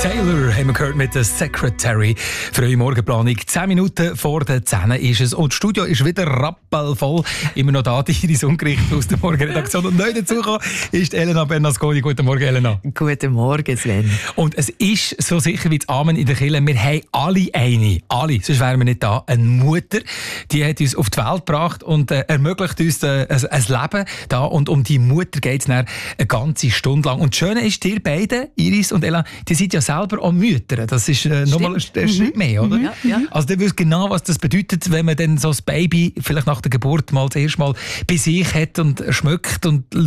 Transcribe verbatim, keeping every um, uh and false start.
Taylor haben wir gehört mit der Secretary. Für eure Morgenplanung. Zehn Minuten vor der zehn ist es. Und das Studio ist wieder rappelvoll. Immer noch da, die Iris Ungericht aus der Morgenredaktion. Und neu dazugekommen ist Elena Bernasconi. Guten Morgen, Elena. Guten Morgen, Sven. Und es ist so sicher wie das Amen in der Kirche. Wir haben alle eine. Alle. Sonst wären wir nicht da. Eine Mutter, die hat uns auf die Welt gebracht und äh, ermöglicht uns äh, ein, ein Leben da. Und um die Mutter geht es dann eine ganze Stunde lang. Und das Schöne ist, ihr beide, Iris und Elena, die sind ja selber auch Mütter. Das ist äh, nochmal ein, ein Schritt mhm. mehr, oder? Ja, ja. Also ihr wisst genau, was das bedeutet, wenn man dann so das Baby vielleicht nach der Geburt mal das erste Mal bei sich hat und schmückt und